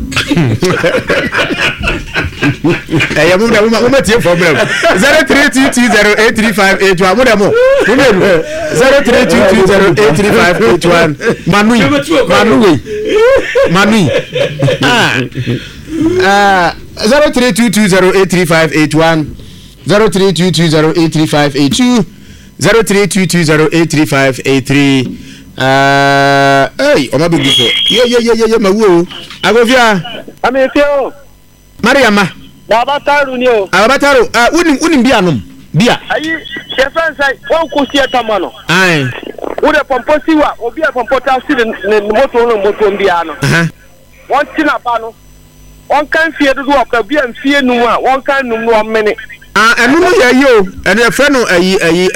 ya mo ma tie problem 0322083581 mo demo mo melu 0322083581 manui ah 0322083581 0322083582 0322083583 hey oma biguso ye mawo agofia amefio mariama abataru ni o abataru unim bia nom bia ayi chefan sai won ko sie tamano ai wo de pomposi wa obi a pompota si ne moto bia no won tina ba no won kan fie dodo akwa bia mfie nu a won kan num no amene enu no ye yo enu e fe no ayi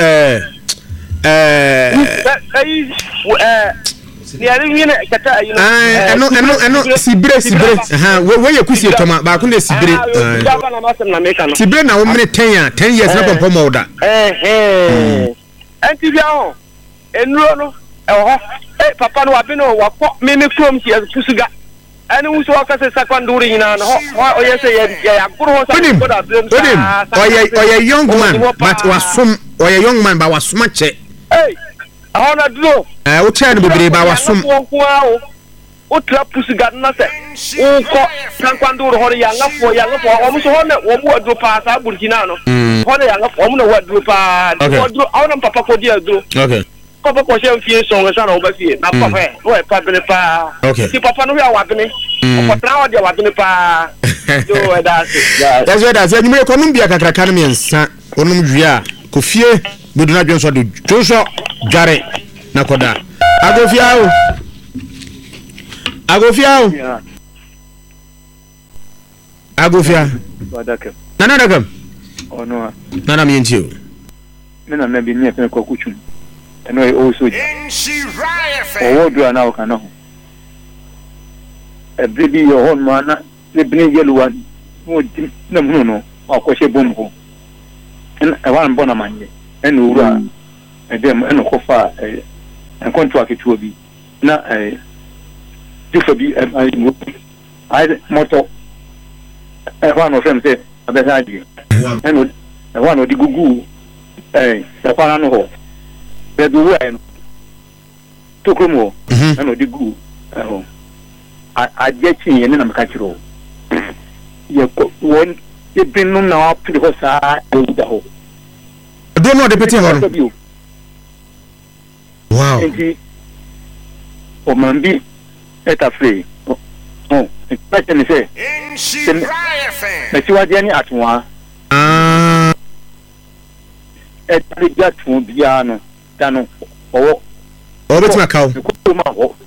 eno sibre we ye kusie toma ba ko ne sibre sibre na wo mene 10 years na pompo moda anti bia ho enuro no ho papa no wabe no wakọ meme krom si kusuga ani wuso akase sakanduri nyina no ho oyese ye agoro ho sa ko da blem oye young man but wasum oye young man ba wasuma che ahona duro o tia no bebre ba wasum o tra pusuga na se o ko sankanduri ho ya ngafo o muso ho ne wo mu aduro pa sa burkina no ho ne ya ngafo mo no waduro pa waduro ahona papa ko dia duro okay papa ko se fie so ngasa na obafie na papa no e pa bele pa ti papa no ya wadene o tra wa dia wadene pa do that's why that's you me ko num bia kakraka no mensa onum dua ko fie beduna dwonso de dwonso jare na koda agofia nana dakam ono nana mientio mena na bi ni efe ko kuchun eno e o soji o do ana o kana ho e bi yo hon mana le bini yeluwa mo di na mu no akose bom ho en e wan bona manje en ura e dem en ko fa e contract to bi na e difa bi ai moto e wan o femse abesa di en e wan o di gugu e para no ho baabi owura yɛ no tokuro mu hɔ ɛna ɔde gu ɛhɔ adeɛ kyi yɛ ne na meka kyerɛ o yɛkɔ wɔn ebinom na wapere hɔ saa ɛwu da hɔ do no de pete hɔ no wow nti ɔman bi ɛtafre ɛkyɛ ne sɛ mɛsiwadeɛ ne atoa ɛde gya to biara no da no ɔwɔ ɔbɛtumi akaw